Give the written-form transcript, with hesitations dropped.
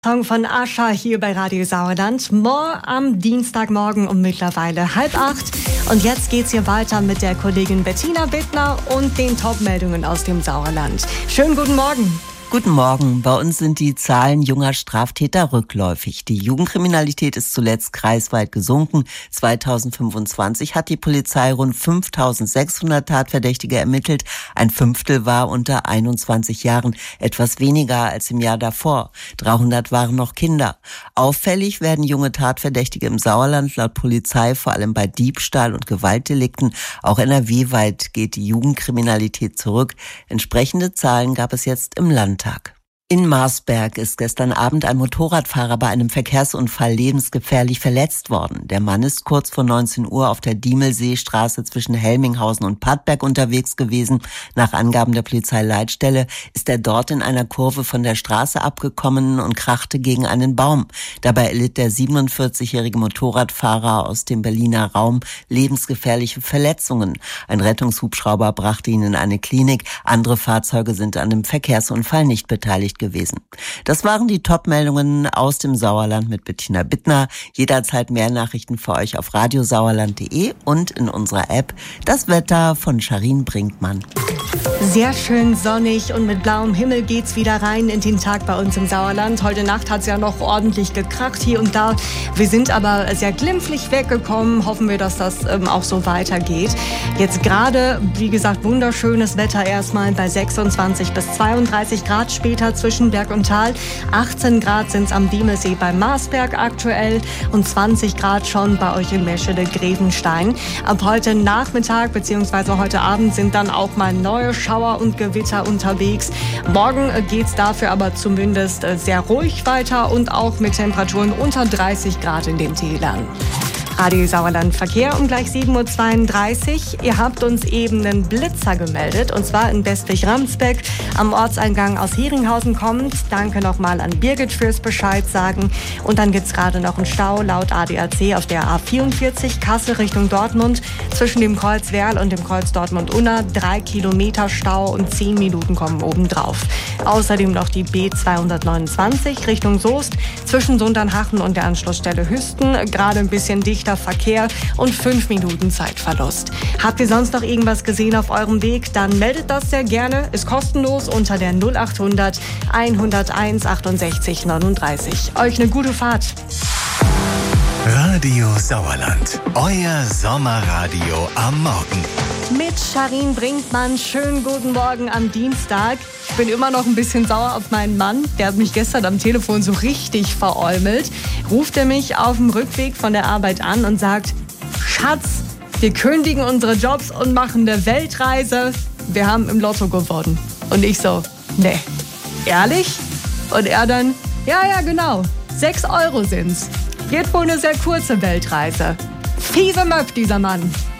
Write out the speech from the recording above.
Song von Ascha hier bei Radio Sauerland. Am Dienstagmorgen um mittlerweile 7:30. Und jetzt geht's hier weiter mit der Kollegin Bettina Bittner und den Top-Meldungen aus dem Sauerland. Schönen guten Morgen. Guten Morgen. Bei uns sind die Zahlen junger Straftäter rückläufig. Die Jugendkriminalität ist zuletzt kreisweit gesunken. 2025 hat die Polizei rund 5.600 Tatverdächtige ermittelt. Ein Fünftel war unter 21 Jahren, etwas weniger als im Jahr davor. 300 waren noch Kinder. Auffällig werden junge Tatverdächtige im Sauerland laut Polizei vor allem bei Diebstahl und Gewaltdelikten. Auch NRW-weit geht die Jugendkriminalität zurück. Entsprechende Zahlen gab es jetzt im Landtag. In Marsberg ist gestern Abend ein Motorradfahrer bei einem Verkehrsunfall lebensgefährlich verletzt worden. Der Mann ist kurz vor 19 Uhr auf der Diemelseestraße zwischen Helminghausen und Padberg unterwegs gewesen. Nach Angaben der Polizeileitstelle ist er dort in einer Kurve von der Straße abgekommen und krachte gegen einen Baum. Dabei erlitt der 47-jährige Motorradfahrer aus dem Berliner Raum lebensgefährliche Verletzungen. Ein Rettungshubschrauber brachte ihn in eine Klinik. Andere Fahrzeuge sind an dem Verkehrsunfall nicht beteiligt gewesen. Das waren die Top-Meldungen aus dem Sauerland mit Bettina Bittner. Jederzeit mehr Nachrichten für euch auf radiosauerland.de und in unserer App. Das Wetter von Charin Brinkmann. Sehr schön sonnig und mit blauem Himmel geht's wieder rein in den Tag bei uns im Sauerland. Heute Nacht hat's ja noch ordentlich gekracht hier und da. Wir sind aber sehr glimpflich weggekommen. Hoffen wir, dass das auch so weitergeht. Jetzt gerade, wie gesagt, wunderschönes Wetter erstmal bei 26 bis 32 Grad, später zwischen Berg und Tal. 18 Grad sind's am Diemelsee bei Marsberg aktuell und 20 Grad schon bei euch in Meschede-Grevenstein. Ab heute Nachmittag bzw. heute Abend sind dann auch mal neue Schauer und Gewitter unterwegs. Morgen geht's dafür aber zumindest sehr ruhig weiter und auch mit Temperaturen unter 30 Grad in den Tälern. Radio Sauerland Verkehr um gleich 7:32 Uhr. Ihr habt uns eben einen Blitzer gemeldet, und zwar in Bestwig-Ramsbeck am Ortseingang aus Heringhausen kommend. Danke nochmal an Birgit fürs Bescheid sagen. Und dann gibt's gerade noch einen Stau laut ADAC auf der A44 Kassel Richtung Dortmund zwischen dem Kreuz Werl und dem Kreuz Dortmund-Unna. 3 Kilometer Stau und 10 Minuten kommen obendrauf. Außerdem noch die B229 Richtung Soest zwischen Sundernhachen und der Anschlussstelle Hüsten. Gerade ein bisschen dichter Verkehr und 5 Minuten Zeitverlust. Habt ihr sonst noch irgendwas gesehen auf eurem Weg? Dann meldet das sehr gerne. Ist kostenlos unter der 0800 101 68 39. Euch eine gute Fahrt. Radio Sauerland, euer Sommerradio am Morgen. Mit Charin Brinkmann, schönen guten Morgen am Dienstag. Ich bin immer noch ein bisschen sauer auf meinen Mann. Der hat mich gestern am Telefon so richtig veräumelt. Ruft er mich auf dem Rückweg von der Arbeit an und sagt: Schatz, wir kündigen unsere Jobs und machen eine Weltreise. Wir haben im Lotto gewonnen. Und ich so: Nee, ehrlich? Und er dann: Ja, genau, 6 Euro sind's. Wird wohl eine sehr kurze Weltreise. Fiese Möpf, dieser Mann.